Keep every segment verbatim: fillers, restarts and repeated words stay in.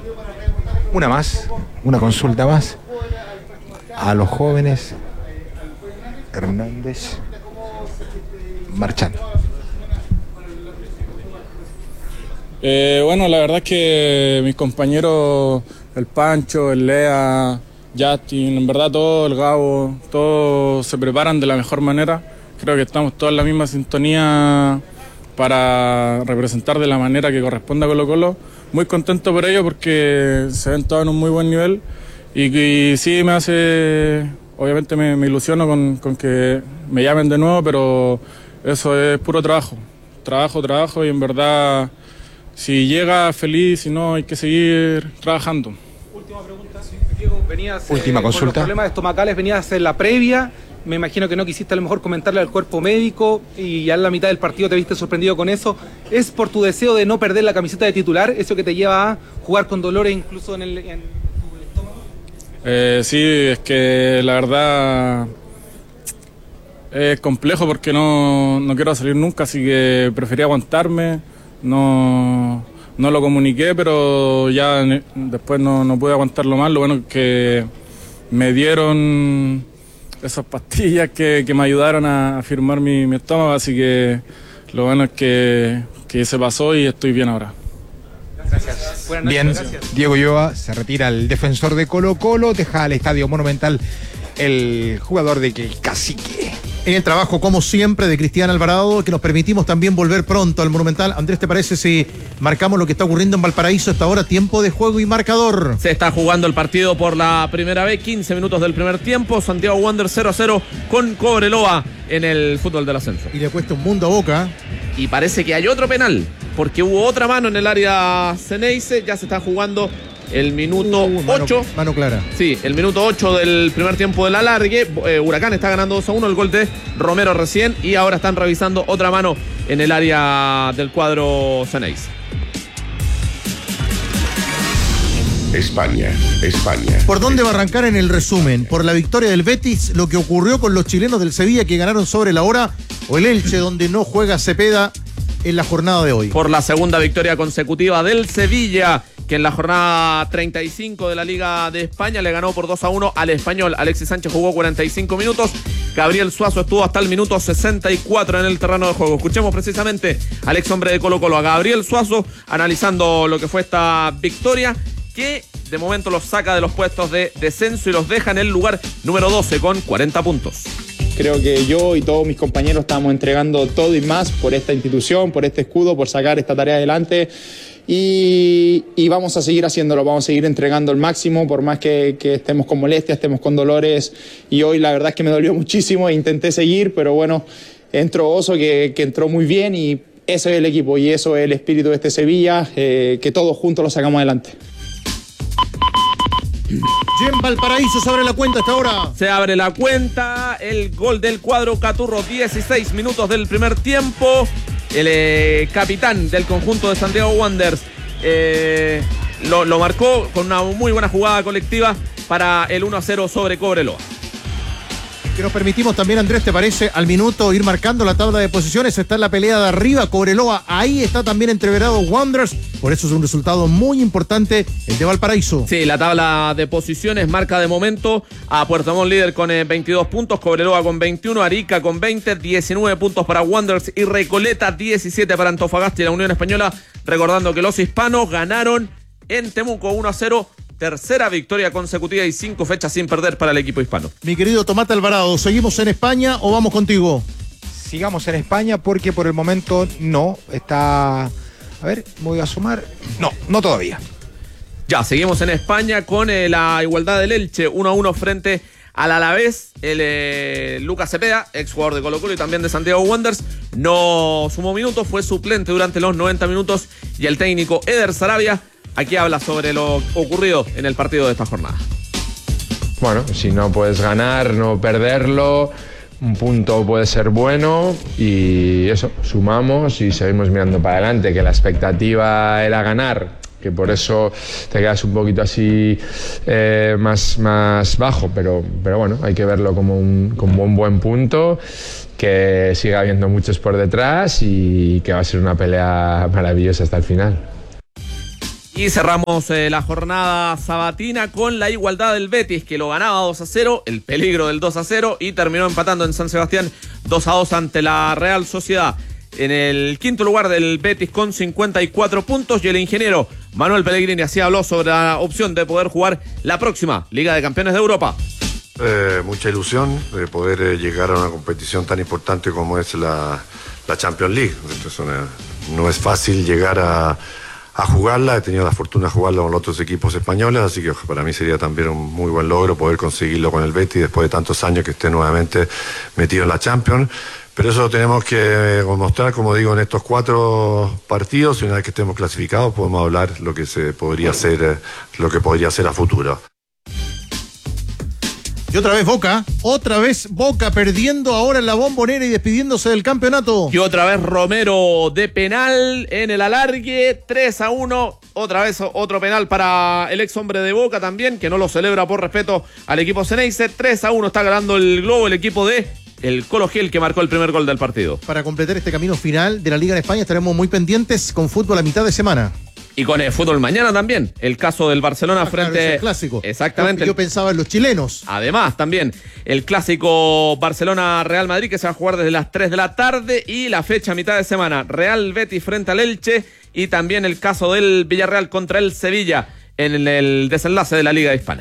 Una más, una consulta más. A los jóvenes Hernández Marchán. Eh, bueno, la verdad es que mis compañeros, el Pancho, el Lea, Justin, en verdad todo, el Gabo, todos se preparan de la mejor manera. Creo que estamos todos en la misma sintonía para representar de la manera que corresponde a Colo Colo. Muy contento por ello porque se ven todos en un muy buen nivel y, y sí me hace, obviamente me, me ilusiono con, con que me llamen de nuevo, pero eso es puro trabajo, trabajo, trabajo y en verdad si llega feliz, si no hay que seguir trabajando. Última pregunta, Diego, venías Última eh, consulta. con los problemas estomacales, venías a hacer la previa. Me imagino que no quisiste a lo mejor comentarle al cuerpo médico y ya en la mitad del partido te viste sorprendido con eso. ¿Es por tu deseo de no perder la camiseta de titular, eso que te lleva a jugar con dolores incluso en el, en tu estómago? Eh, sí, es que la verdad es complejo porque no, no quiero salir nunca, así que preferí aguantarme, no, no lo comuniqué, pero ya después no, no pude aguantarlo más. Lo bueno es que me dieron esas pastillas que, que me ayudaron a firmar mi, mi estómago, así que lo bueno es que, que se pasó y estoy bien ahora. Gracias. Buenas noches, Bien, gracias. Diego Ulloa, se retira el defensor de Colo Colo, deja al Estadio Monumental el jugador de que Cacique. En el trabajo, como siempre, de Cristian Alvarado, que nos permitimos también volver pronto al Monumental. Andrés, ¿te parece si marcamos lo que está ocurriendo en Valparaíso hasta ahora? Tiempo de juego y marcador. Se está jugando el partido por la primera vez, quince minutos del primer tiempo. Santiago Wanderers cero a cero con Cobreloa en el fútbol del ascenso. Y le cuesta un mundo a Boca. Y parece que hay otro penal, porque hubo otra mano en el área Ceneice. Ya se está jugando el minuto Uh, mano, ocho. Mano clara. Sí, el minuto ocho del primer tiempo del alargue. Eh, Huracán está ganando dos a uno, el gol de Romero recién. Y ahora están revisando otra mano en el área del cuadro Ceneice. España, España. ¿Por dónde va a arrancar en el resumen? ¿Por la victoria del Betis, lo que ocurrió con los chilenos del Sevilla que ganaron sobre la hora, o el Elche donde no juega Cepeda en la jornada de hoy? Por la segunda victoria consecutiva del Sevilla, que en la jornada treinta y cinco de la Liga de España le ganó por dos a uno al Español. Alexis Sánchez jugó cuarenta y cinco minutos. Gabriel Suazo estuvo hasta el minuto sesenta y cuatro en el terreno de juego. Escuchemos precisamente al ex hombre de Colo Colo, a Gabriel Suazo, analizando lo que fue esta victoria, que de momento los saca de los puestos de descenso y los deja en el lugar número doce con cuarenta puntos. Creo que yo y todos mis compañeros estamos entregando todo y más por esta institución, por este escudo, por sacar esta tarea adelante. Y, y vamos a seguir haciéndolo, vamos a seguir entregando el máximo, por más que, que estemos con molestias, estemos con dolores. Y hoy la verdad es que me dolió muchísimo e intenté seguir, pero bueno, entró Oso, que, que entró muy bien, y eso es el equipo y eso es el espíritu de este Sevilla, eh, que todos juntos lo sacamos adelante. Jen Valparaíso se abre la cuenta hasta ahora. Se abre la cuenta, el gol del cuadro Caturro, dieciséis minutos del primer tiempo. El eh, capitán del conjunto de Santiago Wanderers eh, lo, lo marcó con una muy buena jugada colectiva para el uno a cero sobre Cobreloa. Que nos permitimos también, Andrés, ¿te parece? Al minuto ir marcando la tabla de posiciones. Está en la pelea de arriba Cobreloa, ahí está también entreverado Wanderers. Por eso es un resultado muy importante el de Valparaíso. Sí, la tabla de posiciones marca de momento a Puerto Montt líder con eh, veintidós puntos, Cobreloa con veintiuno, Arica con veinte, diecinueve puntos para Wanderers y Recoleta, diecisiete para Antofagasta y la Unión Española. Recordando que los hispanos ganaron en Temuco uno a cero. Tercera victoria consecutiva y cinco fechas sin perder para el equipo hispano. Mi querido Tomate Alvarado, ¿seguimos en España o vamos contigo? Sigamos en España porque por el momento no está... A ver, me voy a sumar. No, no todavía. Ya, seguimos en España con eh, la igualdad del Elche, uno a uno frente al Alavés. El eh, Lucas Cepeda, ex jugador de Colo Colo y también de Santiago Wanderers, no sumó minutos, fue suplente durante los noventa minutos y el técnico Eder Sarabia aquí habla sobre lo ocurrido en el partido de esta jornada. Bueno, si no puedes ganar, no perderlo, un punto puede ser bueno y eso, sumamos y seguimos mirando para adelante, que la expectativa era ganar, que por eso te quedas un poquito así eh, más, más bajo, pero, pero bueno, hay que verlo como un, como un buen punto, que siga habiendo muchos por detrás y que va a ser una pelea maravillosa hasta el final. Y cerramos eh, la jornada sabatina con la igualdad del Betis, que lo ganaba dos a cero, el peligro del dos a cero, y terminó empatando en San Sebastián dos a dos ante la Real Sociedad. En el quinto lugar del Betis con cincuenta y cuatro puntos, y el ingeniero Manuel Pellegrini así habló sobre la opción de poder jugar la próxima Liga de Campeones de Europa. Eh, mucha ilusión de poder eh, llegar a una competición tan importante como es la, la Champions League. Entonces, una, no es fácil llegar a a jugarla, he tenido la fortuna de jugarla con los otros equipos españoles, así que para mí sería también un muy buen logro poder conseguirlo con el Betis después de tantos años que esté nuevamente metido en la Champions. Pero eso lo tenemos que demostrar, como digo, en estos cuatro partidos, y una vez que estemos clasificados podemos hablar lo que se podría hacer, lo que podría hacer a futuro. Y otra vez Boca, otra vez Boca perdiendo ahora en la Bombonera y despidiéndose del campeonato. Y otra vez Romero de penal en el alargue, tres a uno. Otra vez otro penal para el ex hombre de Boca también, que no lo celebra por respeto al equipo Ceneice. tres a uno está ganando el Globo el equipo de el Colo Gil, que marcó el primer gol del partido. Para completar este camino final de la Liga en España estaremos muy pendientes con fútbol a mitad de semana. Y con el fútbol mañana también, el caso del Barcelona ah, frente... Claro, es el clásico. Exactamente. Yo, yo pensaba en los chilenos. Además, también, el clásico Barcelona-Real Madrid, que se va a jugar desde las tres de la tarde, y la fecha a mitad de semana, Real Betis frente al Elche, y también el caso del Villarreal contra el Sevilla en el desenlace de la Liga Hispana.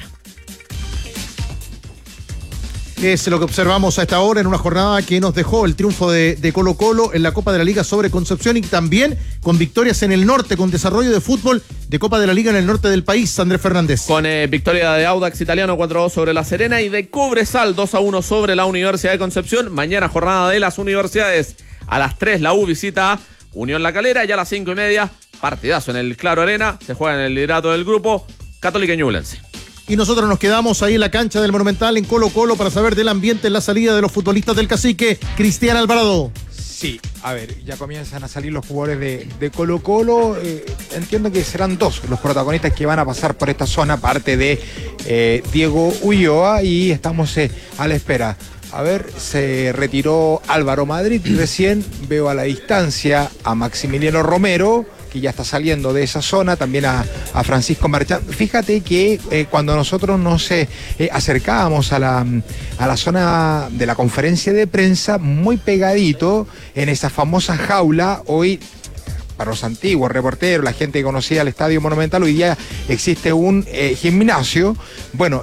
Es lo que observamos a esta hora en una jornada que nos dejó el triunfo de, de Colo Colo en la Copa de la Liga sobre Concepción, y también con victorias en el norte, con desarrollo de fútbol de Copa de la Liga en el norte del país. Andrés Fernández. Con eh, victoria de Audax Italiano cuatro a dos sobre La Serena, y de Cobresal dos a uno sobre la Universidad de Concepción. Mañana jornada de las universidades. A las tres la U visita a Unión La Calera, y a las cinco y media partidazo en el Claro Arena. Se juega en el liderato del grupo Católica y Ñublense. Y nosotros nos quedamos ahí en la cancha del Monumental en Colo Colo para saber del ambiente en la salida de los futbolistas del Cacique. Cristian Alvarado. Sí, a ver, ya comienzan a salir los jugadores de, de Colo Colo. Eh, entiendo que serán dos los protagonistas que van a pasar por esta zona, aparte de eh, Diego Ulloa, y estamos eh, a la espera. A ver, se retiró Álvaro Madrid recién, veo a la distancia a Maximiliano Romero, que ya está saliendo de esa zona, también a, a Francisco Marchán. Fíjate que eh, cuando nosotros nos eh, eh, acercábamos a la, a la zona de la conferencia de prensa, muy pegadito en esa famosa jaula, hoy para los antiguos reporteros, la gente que conocía el Estadio Monumental, hoy día existe un eh, gimnasio, bueno,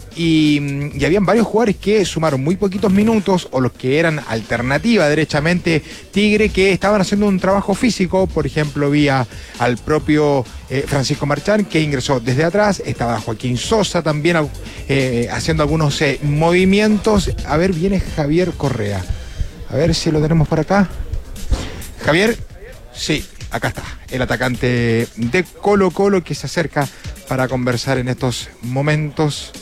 y, y habían varios jugadores que sumaron muy poquitos minutos, o los que eran alternativa derechamente Tigre, que estaban haciendo un trabajo físico. Por ejemplo, vi a, al propio eh, Francisco Marchán, que ingresó desde atrás, estaba Joaquín Sosa también eh, haciendo algunos eh, movimientos. A ver, viene Javier Correa, a ver si lo tenemos por acá. Javier, sí. Acá está, el atacante de Colo Colo, que se acerca para conversar en estos momentos,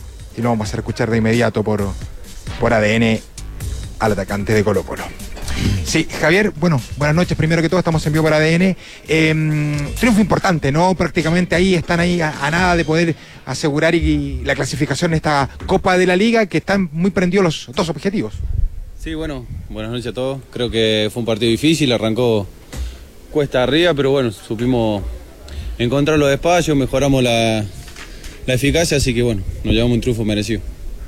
y lo vamos a escuchar de inmediato por, por A D N al atacante de Colo Colo. Sí, Javier, bueno, buenas noches, primero que todo, estamos en vivo por A D N. Eh, triunfo importante, ¿no? Prácticamente ahí están ahí a, a nada de poder asegurar y, y la clasificación en esta Copa de la Liga, que están muy prendidos los dos objetivos. Sí, bueno, buenas noches a todos. Creo que fue un partido difícil, arrancó cuesta arriba, pero bueno, supimos encontrar los espacios, mejoramos la, la eficacia, así que bueno, nos llevamos un triunfo merecido.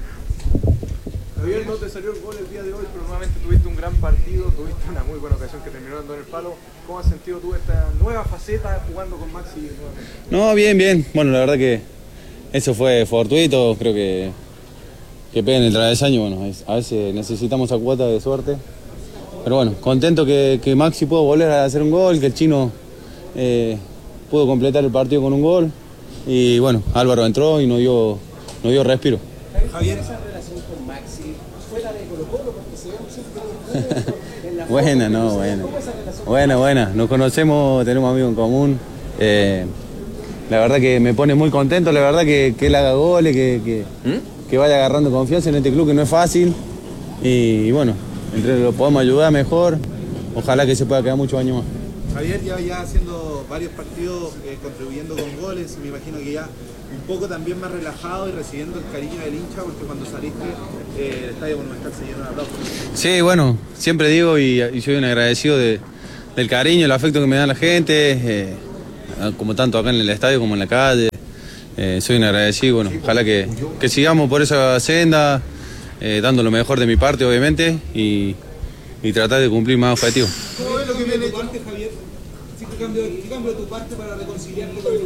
Javier, no te salió el gol el día de hoy, pero nuevamente tuviste un gran partido, tuviste una muy buena ocasión que terminó dando en el palo. ¿Cómo has sentido tú esta nueva faceta jugando con Maxi nuevamente? No, bien, bien. Bueno, la verdad que eso fue fortuito, creo que que peguen el travesaño. Bueno, a veces necesitamos esa cuota de suerte. Pero bueno, contento que, que Maxi pudo volver a hacer un gol, que el chino eh, pudo completar el partido con un gol. Y bueno, Álvaro entró y nos dio, nos dio respiro. Javier, esa relación con Maxi, ¿fue la de Colo Colo? Porque se ve siempre en la buena, no, buena. Buena, buena. Nos conocemos, tenemos amigos en común. Eh, la verdad que me pone muy contento, la verdad que, que él haga goles, que, que, ¿Mm? que vaya agarrando confianza en este club, que no es fácil. Y, y bueno, entre lo podemos ayudar mejor, ojalá que se pueda quedar muchos años más. Javier, ya, ya haciendo varios partidos, eh, contribuyendo con goles, me imagino que ya un poco también más relajado y recibiendo el cariño del hincha, porque cuando saliste eh, el Estadio Monumental se llenó de aplausos. Sí, bueno, siempre digo y, y soy un agradecido de, del cariño, el afecto que me da la gente. Eh, como tanto acá en el estadio como en la calle. Eh, soy un agradecido, bueno, ojalá que, que sigamos por esa senda, eh, dando lo mejor de mi parte, obviamente, y, y tratar de cumplir más objetivos. ¿Cómo ves lo que viene de tu parte, Javier? ¿Qué cambio, qué cambio de tu parte para reconciliarte con el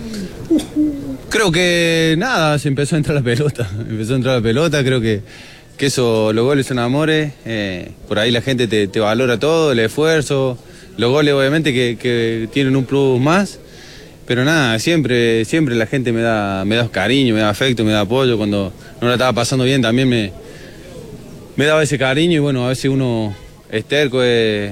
hincha? Creo que nada, se empezó a entrar la pelota, empezó a entrar la pelota, creo que, que eso, los goles son amores, eh, por ahí la gente te, te valora todo, el esfuerzo, los goles obviamente que, que tienen un plus más, pero nada, siempre, siempre la gente me da, me da cariño, me da afecto, me da apoyo, cuando no la estaba pasando bien también me, me daba ese cariño y bueno, a veces uno es terco, es,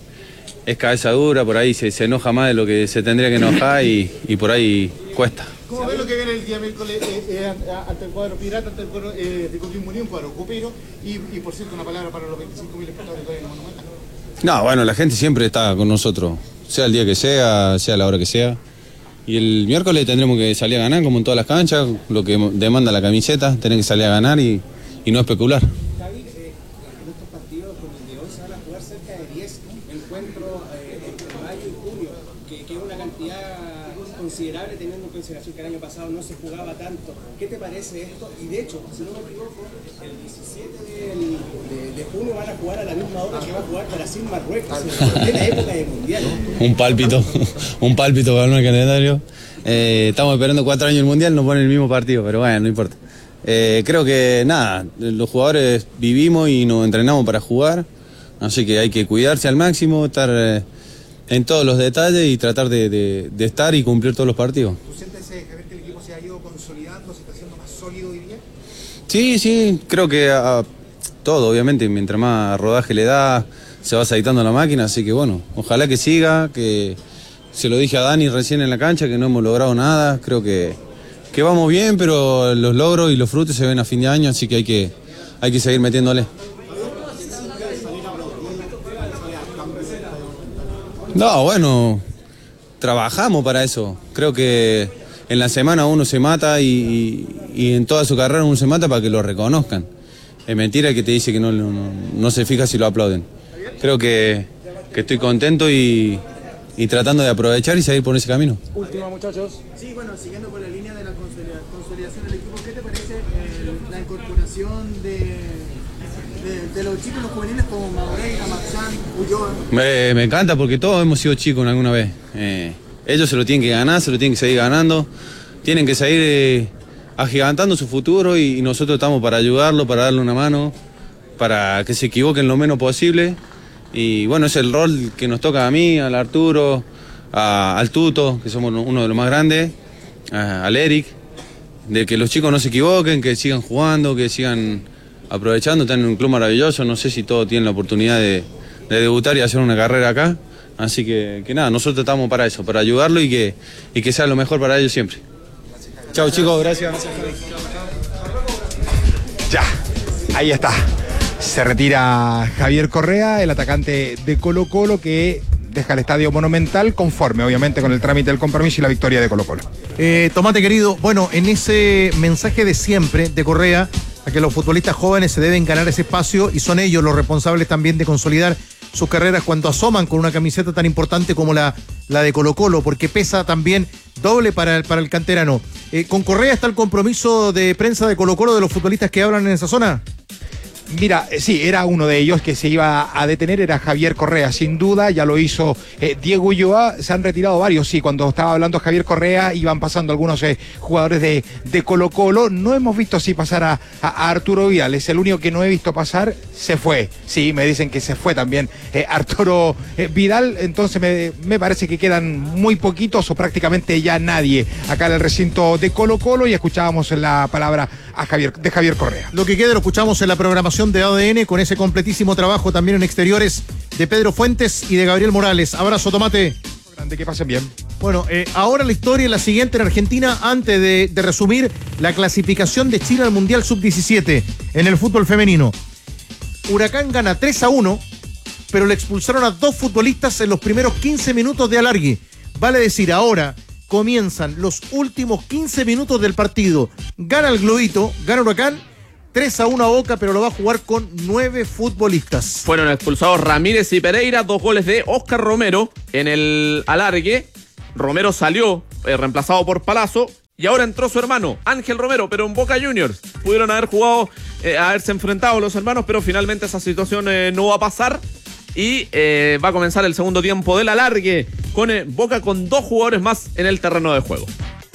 es cabeza dura, por ahí se, se enoja más de lo que se tendría que enojar y, y por ahí cuesta. ¿Cómo ves lo que viene el día miércoles eh, eh, ante el cuadro pirata, ante el cuadro eh, de Coquimbo Unión, cuadro copero? Y, y por cierto, una palabra para los veinticinco mil espectadores que hay en el Monumental. No, bueno, la gente siempre está con nosotros, sea el día que sea, sea la hora que sea. Y el miércoles tendremos que salir a ganar, como en todas las canchas, lo que demanda la camiseta, tener que salir a ganar y, y no especular. Javi, eh, en estos partidos con el de hoy se van a jugar cerca de diez encuentros eh, entre mayo y junio, que, que es una cantidad considerable teniendo en consideración que el año pasado no se jugaba tanto. ¿Qué te parece esto? Y de hecho, si no me equivoco, el diecisiete de, de, de junio van a jugar a la misma hora que va a jugar Brasil-Marruecos, en la época de Mundial. Un pálpito, un pálpito para el calendario. Eh, estamos esperando cuatro años el Mundial, nos ponen el mismo partido, pero bueno, no importa. Eh, creo que nada, los jugadores vivimos y nos entrenamos para jugar, así que hay que cuidarse al máximo, estar eh, en todos los detalles y tratar de, de, de estar y cumplir todos los partidos. ¿Tú sientes, Javier, que el equipo se ha ido consolidando, se está haciendo más sólido hoy día? Sí, sí, creo que a, a todo, obviamente, mientras más rodaje le da, se va aceitando la máquina, así que bueno, ojalá que siga, que se lo dije a Dani recién en la cancha, que no hemos logrado nada, creo que, que vamos bien, pero los logros y los frutos se ven a fin de año, así que hay que, hay que seguir metiéndole. No, bueno, trabajamos para eso. Creo que en la semana uno se mata y, y, y en toda su carrera uno se mata para que lo reconozcan. Es mentira el que te dice que no, no, no se fija si lo aplauden. Creo que, que estoy contento y, y tratando de aprovechar y seguir por ese camino. Última, muchachos. Sí, bueno, siguiendo por la línea de la consolidación del equipo, ¿qué te parece eh, la incorporación de, de, de los chicos, los juveniles como Madureira, Maxán, Ulloa? Me, me encanta porque todos hemos sido chicos alguna vez. Eh, ellos se lo tienen que ganar, se lo tienen que seguir ganando, tienen que seguir eh, agigantando su futuro y, y nosotros estamos para ayudarlo, para darle una mano, para que se equivoquen lo menos posible. Y bueno, es el rol que nos toca a mí, al Arturo, a, al Tuto, que somos uno de los más grandes, a, al Eric, de que los chicos no se equivoquen, que sigan jugando, que sigan aprovechando, están en un club maravilloso, no sé si todos tienen la oportunidad de, de debutar y hacer una carrera acá, así que, que nada, nosotros estamos para eso, para ayudarlo y que, y que sea lo mejor para ellos siempre. Chao chicos, gracias. Ya, ahí está. Se retira Javier Correa, el atacante de Colo-Colo, que deja el Estadio Monumental conforme, obviamente, con el trámite del compromiso y la victoria de Colo-Colo. Eh, Tomate querido, bueno, en ese mensaje de siempre de Correa, a que los futbolistas jóvenes se deben ganar ese espacio y son ellos los responsables también de consolidar sus carreras cuando asoman con una camiseta tan importante como la, la de Colo-Colo, porque pesa también doble para el, para el canterano. Eh, ¿Con Correa está el compromiso de prensa de Colo-Colo de los futbolistas que hablan en esa zona? Mira, sí, era uno de ellos que se iba a detener, era Javier Correa, sin duda, ya lo hizo eh, Diego Ulloa, se han retirado varios, sí, cuando estaba hablando Javier Correa iban pasando algunos eh, jugadores de, de Colo Colo, no hemos visto así pasar a, a, a Arturo Vidal, es el único que no he visto pasar, se fue, sí, me dicen que se fue también eh, Arturo eh, Vidal, entonces me, me parece que quedan muy poquitos o prácticamente ya nadie acá en el recinto de Colo Colo y escuchábamos la palabra a Javier, de Javier Correa. Lo que quede lo escuchamos en la programación de A D N con ese completísimo trabajo también en exteriores de Pedro Fuentes y de Gabriel Morales. Abrazo, Tomate. Grande, que pasen bien. Bueno, eh, ahora la historia es la siguiente en Argentina, antes de, de resumir la clasificación de Chile al Mundial sub diecisiete en el fútbol femenino. Huracán gana tres a uno, pero le expulsaron a dos futbolistas en los primeros quince minutos de alargue. Vale decir, ahora comienzan los últimos quince minutos del partido. Gana el Globito, gana Huracán, tres a uno a Boca, pero lo va a jugar con nueve futbolistas. Fueron expulsados Ramírez y Pereira, dos goles de Oscar Romero en el alargue. Romero salió eh, reemplazado por Palazzo y ahora entró su hermano, Ángel Romero, pero en Boca Juniors. Pudieron haber jugado, eh, haberse enfrentado los hermanos, pero finalmente esa situación eh, no va a pasar. Y eh, va a comenzar el segundo tiempo del alargue con eh, Boca con dos jugadores más en el terreno de juego.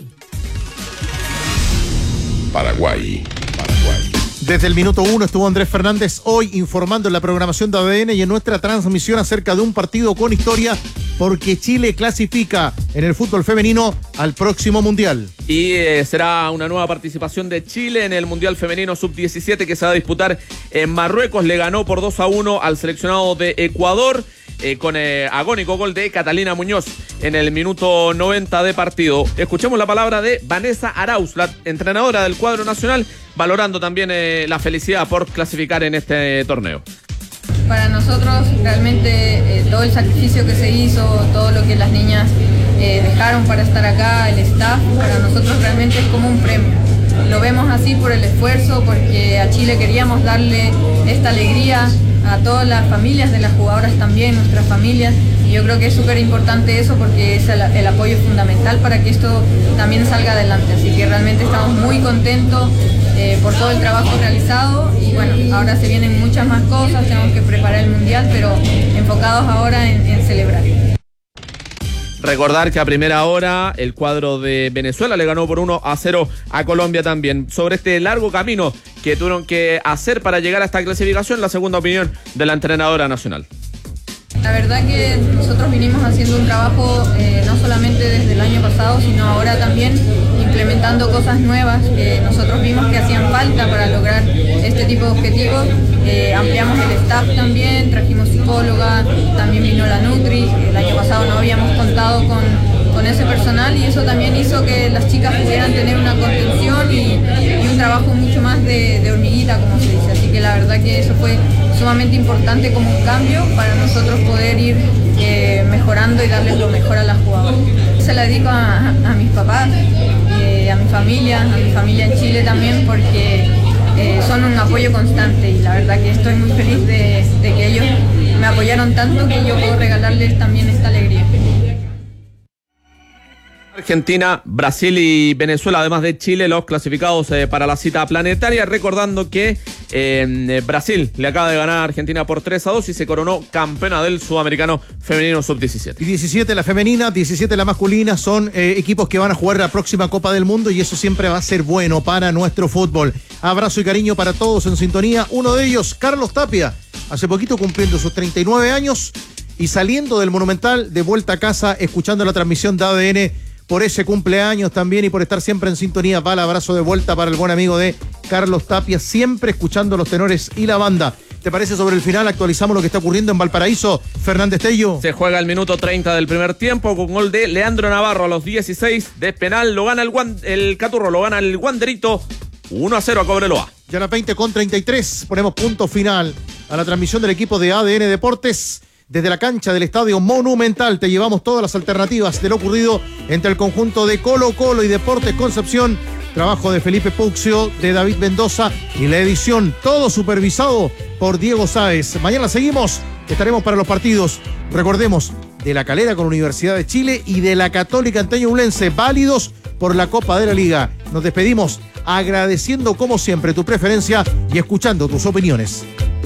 Paraguay, Paraguay. Desde el minuto uno estuvo Andrés Fernández hoy informando en la programación de A D N y en nuestra transmisión acerca de un partido con historia, porque Chile clasifica en el fútbol femenino al próximo Mundial. Y eh, será una nueva participación de Chile en el Mundial Femenino sub diecisiete que se va a disputar en Marruecos. Le ganó por dos a uno al seleccionado de Ecuador. Eh, con eh, agónico gol de Catalina Muñoz en el minuto noventa de partido. Escuchemos la palabra de Vanessa Arauz, la entrenadora del cuadro nacional, valorando también eh, la felicidad por clasificar en este torneo. Para nosotros realmente eh, todo el sacrificio que se hizo, todo lo que las niñas eh, dejaron para estar acá, el staff, para nosotros realmente es como un premio. Lo vemos así por el esfuerzo, porque a Chile queríamos darle esta alegría a todas las familias de las jugadoras también, nuestras familias, y yo creo que es súper importante eso porque es el, el apoyo fundamental para que esto también salga adelante, así que realmente estamos muy contentos eh, por todo el trabajo realizado y bueno, ahora se vienen muchas más cosas, tenemos que preparar el Mundial, pero enfocados ahora en, en celebrar. Recordar que a primera hora el cuadro de Venezuela le ganó por uno a cero a Colombia también. Sobre este largo camino que tuvieron que hacer para llegar a esta clasificación, la segunda opinión de la entrenadora nacional. La verdad que nosotros vinimos haciendo un trabajo eh, no solamente desde el año pasado, sino ahora también implementando cosas nuevas que nosotros vimos que hacían falta para lograr este tipo de objetivos. Eh, ampliamos el staff también, trajimos psicóloga, también vino la Nutri. El año pasado no habíamos contado con, con ese personal y eso también hizo que las chicas pudieran tener una contención y, y un trabajo mucho más de, de hormiguita, como se dice. Así que la verdad que eso fue sumamente importante como un cambio para nosotros poder ir eh, mejorando y darles lo mejor a las jugadoras. Se la dedico a, a mis papás, eh, a mi familia, a mi familia en Chile también, porque eh, son un apoyo constante y la verdad que estoy muy feliz de, de que ellos me apoyaron tanto que yo puedo regalarles también esta alegría. Argentina, Brasil y Venezuela, además de Chile, los clasificados eh, para la cita planetaria, recordando que eh, Brasil le acaba de ganar a Argentina por tres a dos y se coronó campeona del sudamericano femenino sub diecisiete. Y diecisiete la femenina, diecisiete la masculina, son eh, equipos que van a jugar la próxima Copa del Mundo y eso siempre va a ser bueno para nuestro fútbol. Abrazo y cariño para todos en sintonía. Uno de ellos, Carlos Tapia, hace poquito cumpliendo sus treinta y nueve años y saliendo del Monumental de vuelta a casa, escuchando la transmisión de A D N por ese cumpleaños también y por estar siempre en sintonía. Va el abrazo de vuelta para el buen amigo de Carlos Tapia, siempre escuchando los tenores y la banda. ¿Te parece sobre el final? Actualizamos lo que está ocurriendo en Valparaíso. Fernández Tello. Se juega el minuto treinta del primer tiempo con gol de Leandro Navarro a los dieciséis de penal. Lo gana el, guan, el Caturro, lo gana el Wanderito uno a cero a Cobreloa. Ya a las veinte con treinta y tres ponemos punto final a la transmisión del equipo de A D N Deportes. Desde la cancha del Estadio Monumental te llevamos todas las alternativas de lo ocurrido entre el conjunto de Colo Colo y Deportes Concepción. Trabajo de Felipe Puccio, de David Mendoza y la edición, todo supervisado por Diego Sáez. Mañana seguimos, estaremos para los partidos, recordemos, de La Calera con Universidad de Chile y de la Católica Anteñublense, válidos por la Copa de la Liga. Nos despedimos agradeciendo como siempre tu preferencia y escuchando tus opiniones.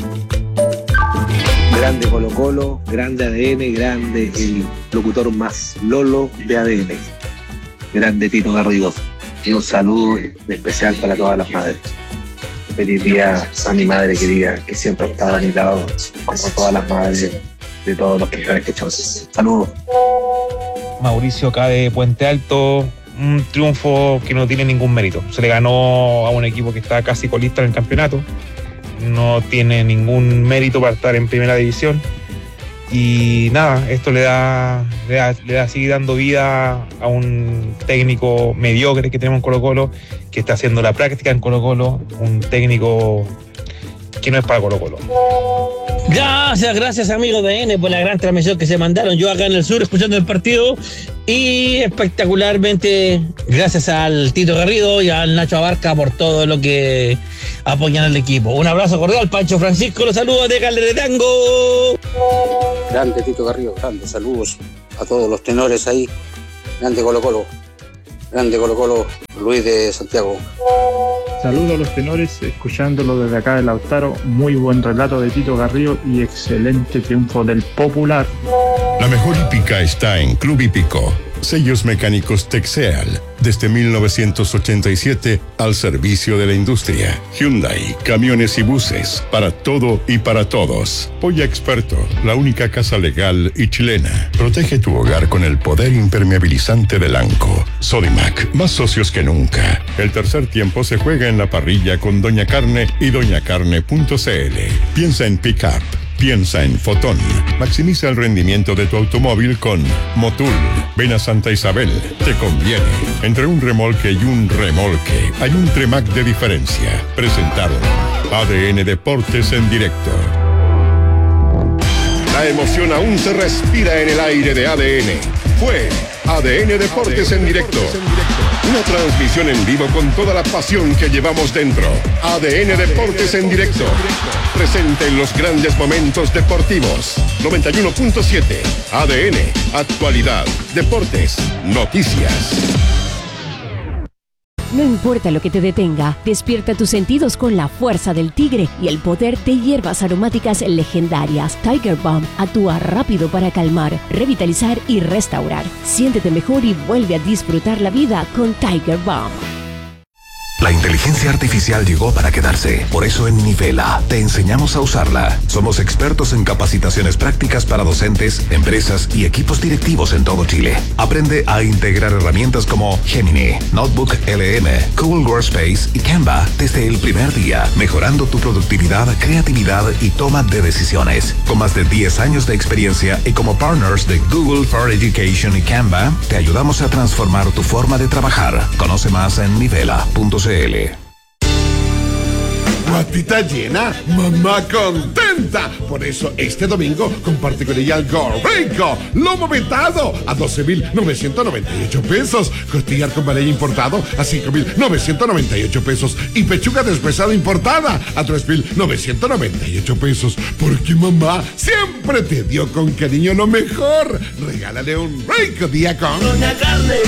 Grande Colo Colo, grande A D N, grande el locutor más Lolo de A D N, grande Tito Garrido. Y un saludo especial para todas las madres. Feliz día a mi madre querida, que siempre ha estado a mi lado, como todas las madres de todos los que están escuchando. Saludos. Mauricio acá de Puente Alto, un triunfo que no tiene ningún mérito. Se le ganó a un equipo que está casi colista en el campeonato. No tiene ningún mérito para estar en primera división y nada, esto le da, le da, le da sigue dando vida a un técnico mediocre que tenemos en Colo Colo, que está haciendo la práctica en Colo Colo, un técnico que no es para Colo Colo. Gracias, gracias amigos de A D N por la gran transmisión que se mandaron. Yo acá en el sur escuchando el partido y espectacularmente gracias al Tito Garrido y al Nacho Abarca por todo lo que apoyan al equipo. Un abrazo cordial, Pancho Francisco, los saludos de Calderetango. Grande Tito Garrido, grande, saludos a todos los tenores ahí Grande Colo Colo. Grande Colo Colo, Luis de Santiago. Saludos a los tenores, escuchándolo desde acá de Lautaro. Muy buen relato de Tito Garrido y excelente triunfo del Popular. La mejor hípica está en Club Hípico. Sellos mecánicos Texeal, desde mil novecientos ochenta y siete al servicio de la industria. Hyundai, camiones y buses, para todo y para todos. Polla Experto, la única casa legal y chilena. Protege tu hogar con el poder impermeabilizante del ANCO. Sodimac, más socios que nunca. El tercer tiempo se juega en la parrilla con Doña Carne y doña carne punto c l. Piensa en pick-up. Piensa en Fotón. Maximiza el rendimiento de tu automóvil con Motul. Ven a Santa Isabel. Te conviene. Entre un remolque y un remolque hay un Tremac de diferencia. Presentaron A D N Deportes en directo. La emoción aún se respira en el aire de A D N. Fue A D N Deportes en directo. Una transmisión en vivo con toda la pasión que llevamos dentro. A D N Deportes en directo. Presente en los grandes momentos deportivos. noventa y uno punto siete. A D N. Actualidad. Deportes. Noticias. No importa lo que te detenga, despierta tus sentidos con la fuerza del tigre y el poder de hierbas aromáticas legendarias. Tiger Balm actúa rápido para calmar, revitalizar y restaurar. Siéntete mejor y vuelve a disfrutar la vida con Tiger Balm. La inteligencia artificial llegó para quedarse. Por eso en Nivela te enseñamos a usarla. Somos expertos en capacitaciones prácticas para docentes, empresas y equipos directivos en todo Chile. Aprende a integrar herramientas como Gemini, Notebook L M, Google Workspace y Canva desde el primer día, mejorando tu productividad, creatividad y toma de decisiones. Con más de diez años de experiencia y como partners de Google for Education y Canva, te ayudamos a transformar tu forma de trabajar. Conoce más en nivela punto c l. Guatita llena, mamá contenta. Por eso este domingo comparte con ella algo rico. Lomo vetado a doce mil novecientos noventa y ocho pesos. Costillar con ballet importado a cinco mil novecientos noventa y ocho pesos. Y pechuga deshuesada importada a tres mil novecientos noventa y ocho pesos. Porque mamá siempre te dio con cariño lo mejor. Regálale un rico día con Doña Carne.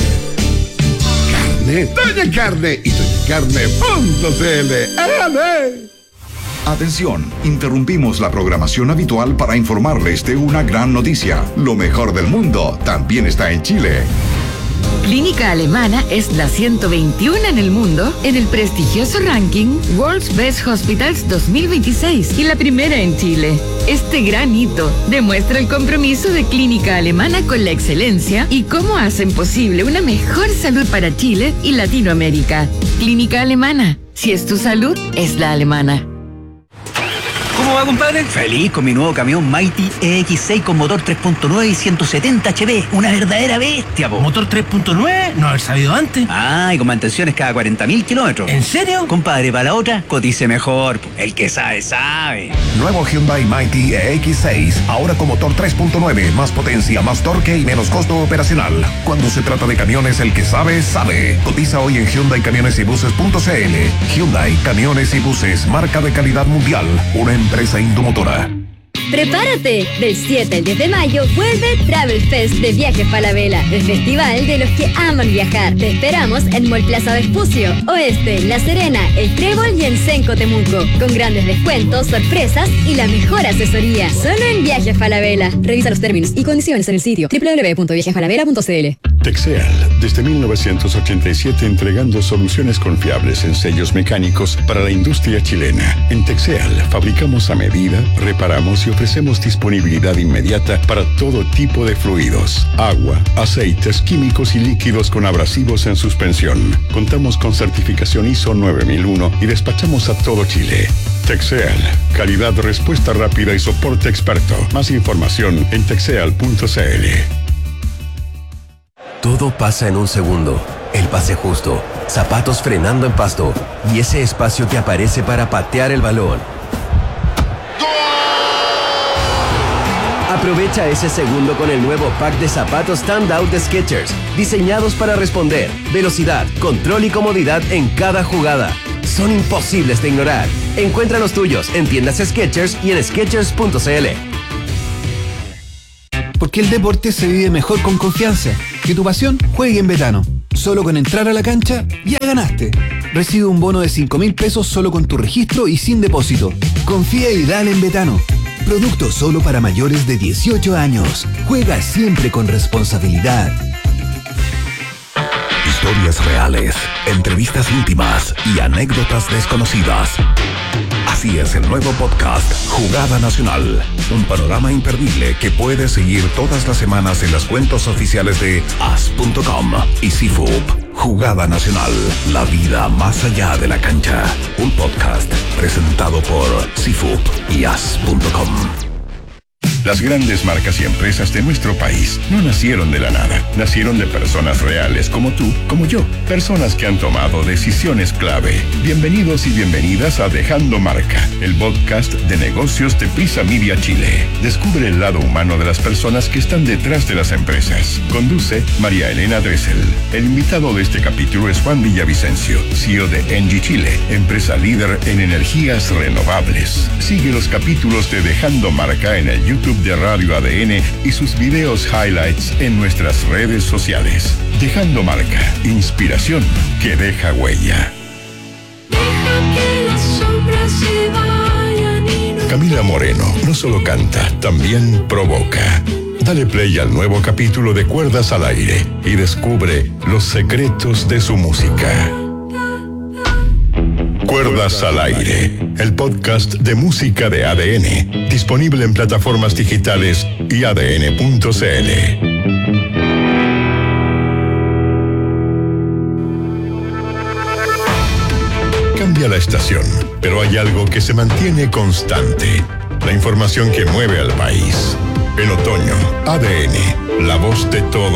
Doña Carne y doña carne punto c l. Atención, interrumpimos la programación habitual para informarles de una gran noticia. Lo mejor del mundo también está en Chile. Clínica Alemana es la ciento veintiuno en el mundo en el prestigioso ranking World's Best Hospitals dos mil veintiséis y la primera en Chile. Este gran hito demuestra el compromiso de Clínica Alemana con la excelencia y cómo hacen posible una mejor salud para Chile y Latinoamérica. Clínica Alemana, si es tu salud, es la alemana. ¿Cómo va, compadre? Feliz con mi nuevo camión Mighty E X seis con motor tres punto nueve y ciento setenta H P. Una verdadera bestia, po. ¿Motor tres punto nueve? No haber sabido antes. Ah, y con mantenciones cada cuarenta mil kilómetros. ¿En serio? Compadre, para la otra, cotice mejor, po. El que sabe, sabe. Nuevo Hyundai Mighty E X seis, ahora con motor tres punto nueve, más potencia, más torque y menos costo operacional. Cuando se trata de camiones, el que sabe, sabe. Cotiza hoy en Hyundai Camiones y Buses punto c l. Hyundai Camiones y Buses, marca de calidad mundial. Una empresa indomotora. ¡Prepárate! Del siete al diez de mayo vuelve Travel Fest de Viajes Falabella, el festival de los que aman viajar. Te esperamos en Mall Plaza Vespucio, Oeste, La Serena, El Trébol y en Senco Temuco, con grandes descuentos, sorpresas y la mejor asesoría. Solo en Viajes Falabella. Revisa los términos y condiciones en el sitio doble u doble u doble u punto viajes falabella punto c l. Texeal, desde mil novecientos ochenta y siete entregando soluciones confiables en sellos mecánicos para la industria chilena. En Texeal fabricamos a medida, reparamos y ofrecemos disponibilidad inmediata para todo tipo de fluidos, agua, aceites, químicos y líquidos con abrasivos en suspensión. Contamos con certificación I S O nueve mil uno y despachamos a todo Chile. Texeal, calidad, respuesta rápida y soporte experto. Más información en texeal punto c l. Todo pasa en un segundo. El pase justo, zapatos frenando en pasto y ese espacio que aparece para patear el balón. Aprovecha ese segundo con el nuevo pack de zapatos Standout de Skechers, diseñados para responder, velocidad, control y comodidad en cada jugada. Son imposibles de ignorar. Encuentra los tuyos en tiendas Skechers y en skechers punto c l. Porque el deporte se vive mejor con confianza. Que tu pasión juegue en Betano. Solo con entrar a la cancha, ya ganaste. Recibe un bono de cinco mil pesos solo con tu registro y sin depósito. Confía y dale en Betano. Producto solo para mayores de dieciocho años. Juega siempre con responsabilidad. Historias reales, entrevistas íntimas y anécdotas desconocidas. Así es el nuevo podcast Jugada Nacional. Un panorama imperdible que puedes seguir todas las semanas en las cuentas oficiales de as punto com y C F U P. Jugada Nacional, la vida más allá de la cancha. Un podcast presentado por C F U P y as punto com. Las grandes marcas y empresas de nuestro país no nacieron de la nada, nacieron de personas reales como tú, como yo, personas que han tomado decisiones clave. Bienvenidos y bienvenidas a Dejando Marca, el podcast de negocios de Prisa Media Chile. Descubre el lado humano de las personas que están detrás de las empresas. Conduce María Elena Dressel. El invitado de este capítulo es Juan Villavicencio, C E O de Engie Chile, empresa líder en energías renovables. Sigue los capítulos de Dejando Marca en el YouTube de Radio A D N y sus videos highlights en nuestras redes sociales. Dejando Marca, inspiración que deja huella. Deja que las sombras se vayan y no... Camila Moreno no solo canta, también provoca. Dale play al nuevo capítulo de Cuerdas al Aire y descubre los secretos de su música. Cuerdas al Aire, el podcast de música de A D N, disponible en plataformas digitales y A D N punto C L. Cambia la estación, pero hay algo que se mantiene constante, la información que mueve al país. En otoño, A D N, la voz de todo